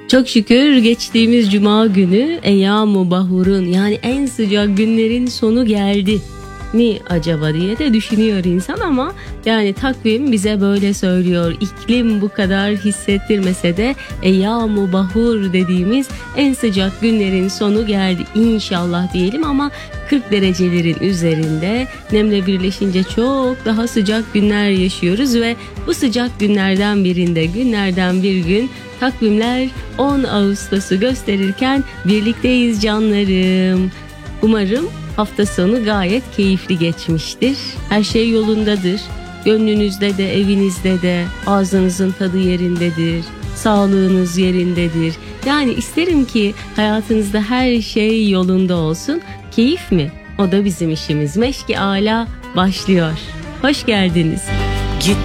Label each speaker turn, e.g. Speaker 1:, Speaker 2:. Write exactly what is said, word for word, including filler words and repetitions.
Speaker 1: Çok şükür geçtiğimiz cuma günü Eyyam-ı Bahur'un yani en sıcak günlerin sonu geldi mi acaba diye de düşünüyor insan ama yani takvim bize böyle söylüyor. İklim bu kadar hissettirmese de Eyyam-ı Bahur dediğimiz en sıcak günlerin sonu geldi inşallah diyelim ama kırk derecelerin üzerinde nemle birleşince çok daha sıcak günler yaşıyoruz ve bu sıcak günlerden birinde günlerden bir gün takvimler on Ağustos'u gösterirken birlikteyiz canlarım. Umarım hafta sonu gayet keyifli geçmiştir. Her şey yolundadır. Gönlünüzde de evinizde de ağzınızın tadı yerindedir. Sağlığınız yerindedir. Yani isterim ki hayatınızda her şey yolunda olsun. Keyif mi? O da bizim işimiz. Meşki Ala başlıyor. Hoş geldiniz.